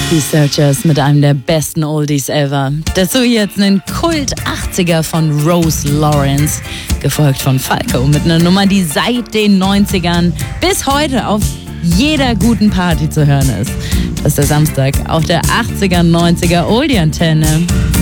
Die Searchers mit einem der besten Oldies ever. Dazu jetzt einen Kult 80er von Rose Lawrence, gefolgt von Falco mit einer Nummer, die seit den 90ern bis heute auf jeder guten Party zu hören ist. Das ist der Samstag auf der 80er, 90er Oldie-Antenne.